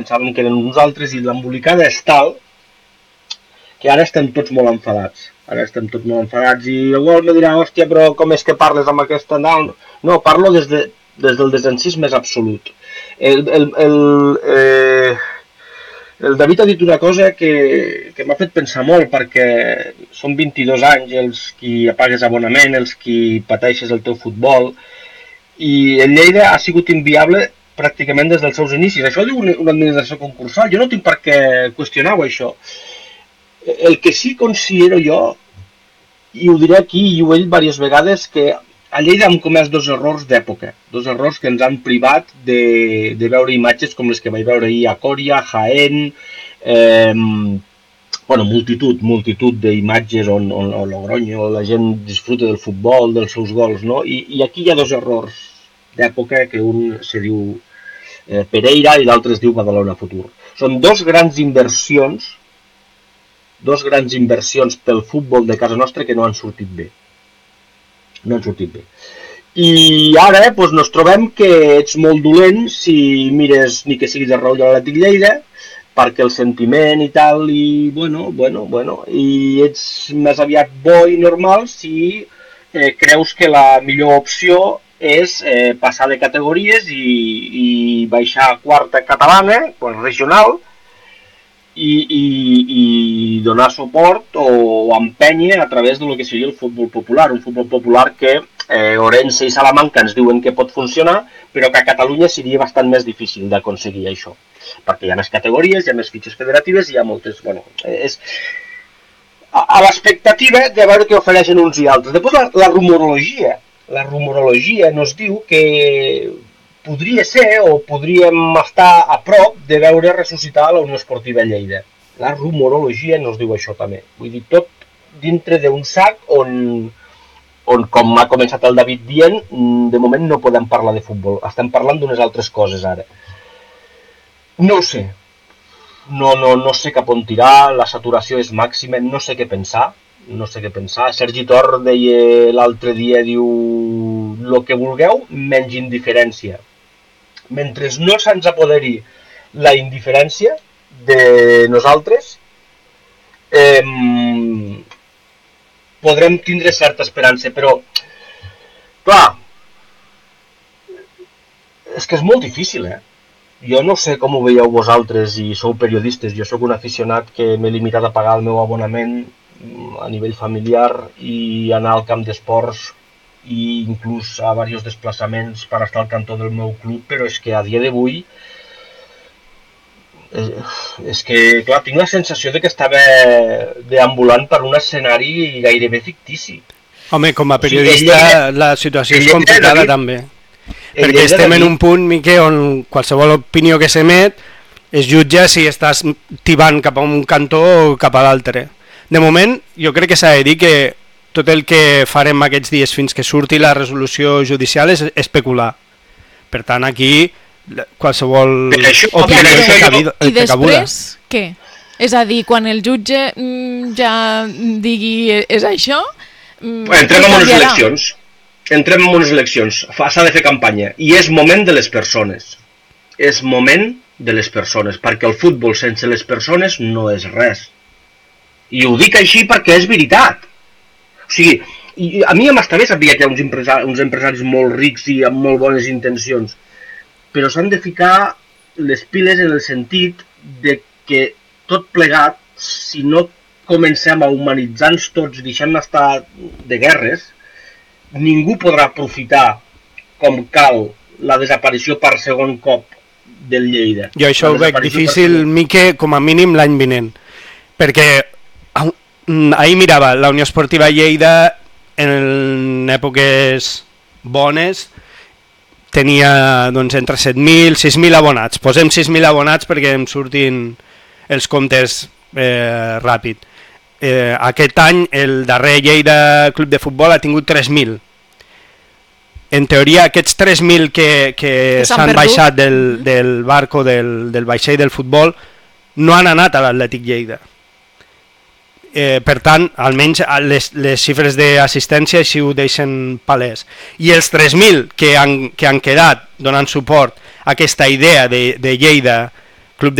pensaven que eren uns altres, i l'embolicada és tal que ara estem tots molt enfadats. I algú me dirà, hòstia, però com és que parles amb aquesta... No, parlo des del desencís més absolut. El David ha dit una cosa que m'ha fet pensar molt, perquè són 22 anys els qui apagues abonament, els qui pateixes el teu futbol, i el Lleida ha sigut inviable pràcticament des dels seus inicis. Això ho diu una administració concursal, jo no tinc per què qüestionar-ho, això. El que sí considero jo, i ho diré aquí i ho he dit diverses vegades, que a Lleida hem comès dos errors d'època, dos errors que ens han privat de veure imatges com les que vaig veure ahir a Còria, a Jaén, multitud d'imatges on Logroño, la gent disfruta del futbol, dels seus gols, no? I aquí hi ha dos errors d'època, que un se diu Pereira i l'altre es diu Badalona Futur. Són dos grans inversions pel futbol de casa nostra que no han sortit bé. I ara ens trobem que ets molt dolent si mires ni que siguis a Raúl de l'Atlètic Lleida, perquè el sentiment i tal, i i ets més aviat bo i normal si creus que la millor opció és passar de categories i baixar a quarta catalana, regional, i donar suport o empènyer a través del que seria el futbol popular, un futbol popular que Orense i Salamanca ens diuen que pot funcionar, però que a Catalunya seria bastant més difícil d'aconseguir això, perquè hi ha més categories, hi ha més fitxes federatives i hi ha moltes... és a l'expectativa de veure què ofereixen uns i altres. Després la rumorologia nos diu que podria ser o podríem estar a prop de veure ressuscitar la Unió Esportiva Lleida. La rumorologia nos diu això també. Vull dir, tot dintre d'un sac on, com ha començat el David dient, de moment no podem parlar de futbol. Estem parlant d'unes altres coses ara. No ho sé. No sé cap on tirar, la saturació és màxima, no sé què pensar. Sergi Tor deia l'altre dia, diu, lo que vulgueu, menys indiferència. Mentre no se'ns apoderi la indiferència de nosaltres, podrem tindre certa esperança, però, clar, és que és molt difícil, Jo no sé com ho veieu vosaltres i sou periodistes, jo sóc un aficionat que m'he limitat a pagar el meu abonament a nivell familiar i anar al camp d'esports i inclús a diversos desplaçaments per estar al cantó del meu club, però és que a dia d'avui és que, clar, tinc la sensació de que estava deambulant per un escenari gairebé fictici. Home, com a periodista la situació és complicada també. Perquè estem en un punt, Miquel, on qualsevol opinió que s'emet es jutja si estàs tibant cap a un cantó o cap a l'altre. De moment, jo crec que s'ha de dir que tot el que farem aquests dies fins que surti la resolució judicial és especular. Per tant, aquí qualsevol opinió és cabuda. I després, què? És a dir, quan el jutge ja digui és això... Entrem en unes eleccions. S'ha de fer campanya. I és moment de les persones. Perquè el futbol sense les persones no és res. I ho dic així perquè és veritat. O sigui, a mi m'està bé saber que hi ha uns empresaris molt rics i amb molt bones intencions, però s'han de ficar les piles en el sentit de que tot plegat, si no comencem a humanitzar-nos tots, deixant estar de guerres, ningú podrà aprofitar com cal la desaparició per segon cop del Lleida. Jo això ho veig difícil, Mique, com a mínim l'any vinent, perquè ahir mirava la Unió Esportiva Lleida en èpoques bones, tenia doncs, entre 7.000 i 6.000 abonats. Posem 6.000 abonats perquè em surtin els comptes ràpid. Aquest any el darrer Lleida Club de Futbol ha tingut 3.000. En teoria aquests 3.000 que s'han baixat del barco del vaixell del futbol no han anat a l'Atlètic Lleida. Per tant, almenys les xifres d'assistència així ho deixen palès. I els 3.000 que han quedat donant suport a aquesta idea de Lleida